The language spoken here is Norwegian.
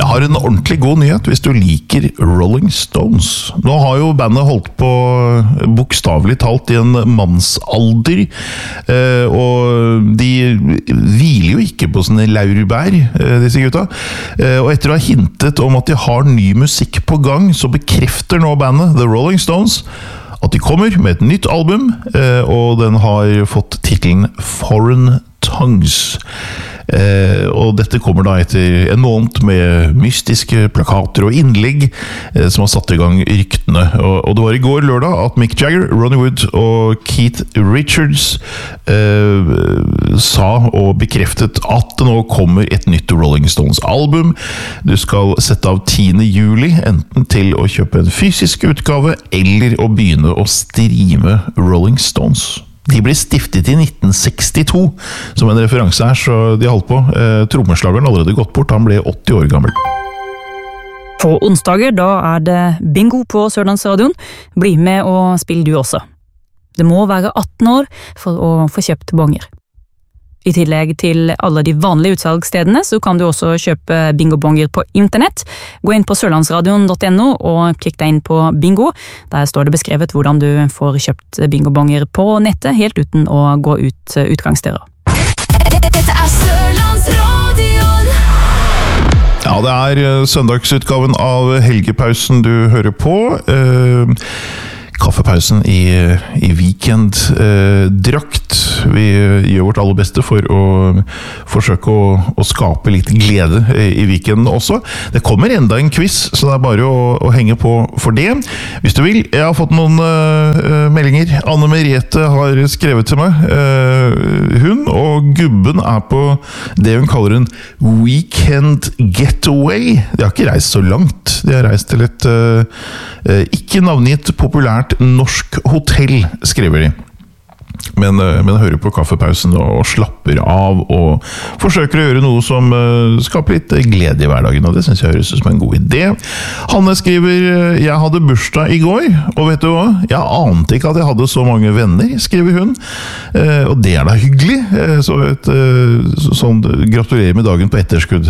har en ordentlig god nyhet hvis du liker Rolling Stones. Nå har jo bandet holdt på bokstavelig talt i en mannsalder, og de hviler jo ikke på sånne laurbær, disse gutta. Og etter å ha hintet om at de har ny musikk på gang, så bekrefter nå bandet The Rolling Stones at de kommer med et nytt album, og den har fått titelen Foreign Tongues. Og dette kommer da etter en måned med mystiske plakater og innlegg som har satt i gang ryktene. Og det var i går lørdag at Mick Jagger, Ronnie Wood og Keith Richards sa og bekreftet at det nå kommer et nytt Rolling Stones album. Du skal sette av 10. juli enten til å kjøpe en fysisk utgave eller å begynne å streame Rolling Stones. De ble stiftet i 1962, som en referanse her, så de holdt på. Trommeslageren allerede gått bort, han ble 80 år gammel. På onsdager, da er det bingo på Sørlandsradion. Bli med og spill du også. Det må være 18 år for å få kjøpt bonger. I tillegg til alle de vanlige utsalgsstedene, så kan du også kjøpe bingobonger på internett. Gå inn på sørlandsradion.no og klikk deg inn på bingo. Der står det beskrevet hvordan du får kjøpt bingobonger på nettet, helt uten å gå ut utgangsdøra. Dette er Sørlandsradion. Ja, det er søndagsutgaven av Helgepausen du hører på. Kaffepausen i weekenddrakt. Vi gjør vårt aller beste for å forsøke å skape litt glede i weekenden også. Det kommer enda en quiz, så det er bare å henge på for det. Hvis du vil, jeg har fått noen meldinger. Anne Merete har skrevet til meg. Hun og gubben er på det hun kaller en weekend getaway. De har ikke reist så langt. De har reist til et ikke navngitt populært norsk hotell, skriver de. Men hører på kaffepausen og slapper av og forsøker å gjøre noe som skaper litt glede i hverdagen, og det synes jeg høres ut som en god idé. Hanne skriver, jeg hadde bursdag i går, og vet du hva? Jeg ante ikke at jeg hadde så mange venner, skriver hun, og det er da hyggelig, så gratulerer med dagen på etterskudd.